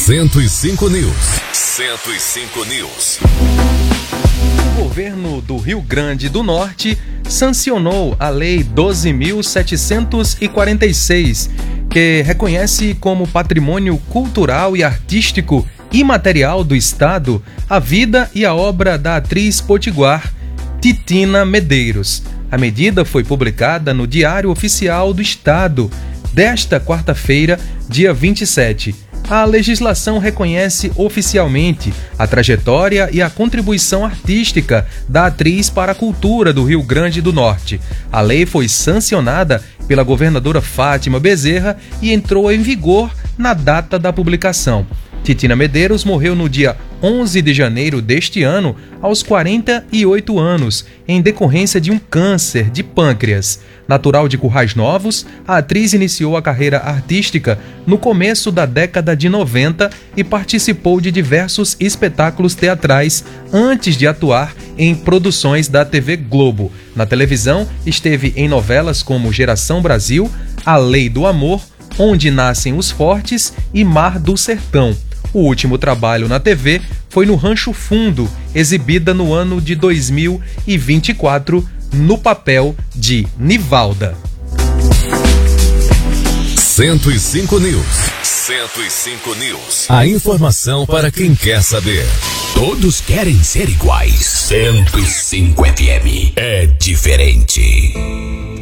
105 News. 105 News. O governo do Rio Grande do Norte sancionou a Lei 12.746, que reconhece como patrimônio cultural e artístico imaterial do Estado a vida e a obra da atriz potiguar Titina Medeiros. A medida foi publicada no Diário Oficial do Estado desta quarta-feira, dia 27. A legislação reconhece oficialmente a trajetória e a contribuição artística da atriz para a cultura do Rio Grande do Norte. A lei foi sancionada pela governadora Fátima Bezerra e entrou em vigor na data da publicação. Titina Medeiros morreu no dia 11 de janeiro deste ano, aos 48 anos, em decorrência de um câncer de pâncreas. Natural de Currais Novos, a atriz iniciou a carreira artística no começo da década de 90 e participou de diversos espetáculos teatrais antes de atuar em produções da TV Globo. Na televisão, esteve em novelas como Geração Brasil, A Lei do Amor, Onde Nascem os Fortes e Mar do Sertão. O último trabalho na TV foi no Rancho Fundo, exibida no ano de 2024, no papel de Nivalda. 105 News. 105 News. A informação para quem quer saber. Todos querem ser iguais. 105 FM é diferente.